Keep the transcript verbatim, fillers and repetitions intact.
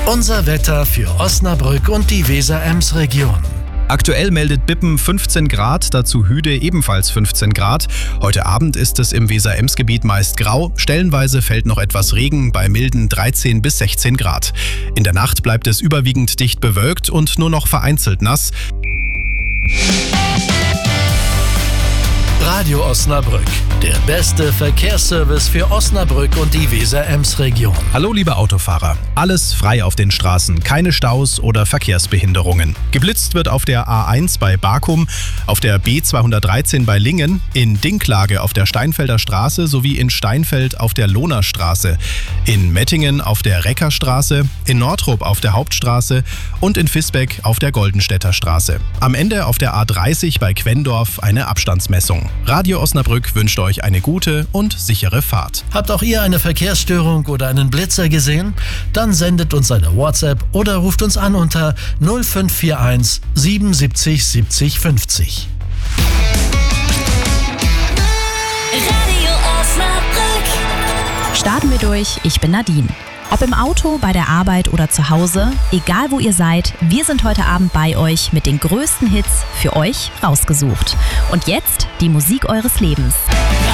Unser Wetter für Osnabrück und die Weser-Ems-Region. Aktuell meldet Bippen fünfzehn Grad, dazu Hüde ebenfalls fünfzehn Grad. Heute Abend ist es im Weser-Ems-Gebiet meist grau. Stellenweise fällt noch etwas Regen bei milden dreizehn bis sechzehn Grad. In der Nacht bleibt es überwiegend dicht bewölkt und nur noch vereinzelt nass. Radio Osnabrück, der beste Verkehrsservice für Osnabrück und die Weser-Ems-Region. Hallo liebe Autofahrer, alles frei auf den Straßen, keine Staus oder Verkehrsbehinderungen. Geblitzt wird auf der A eins bei Barkum, auf der B zweihundertdreizehn bei Lingen, in Dinklage auf der Steinfelder Straße sowie in Steinfeld auf der Lohner Straße, in Mettingen auf der Reckerstraße, in Nordrup auf der Hauptstraße und in Visbeck auf der Goldenstädter Straße. Am Ende auf der A dreißig bei Quendorf eine Abstandsmessung. Radio Osnabrück wünscht euch eine gute und sichere Fahrt. Habt auch ihr eine Verkehrsstörung oder einen Blitzer gesehen? Dann sendet uns eine WhatsApp oder ruft uns an unter null fünf vier eins siebenundsiebzig siebzig fünfzig. Radio Osnabrück. Starten wir durch, ich bin Nadine. Ob im Auto, bei der Arbeit oder zu Hause, egal wo ihr seid, wir sind heute Abend bei euch mit den größten Hits für euch rausgesucht. Und jetzt die Musik eures Lebens.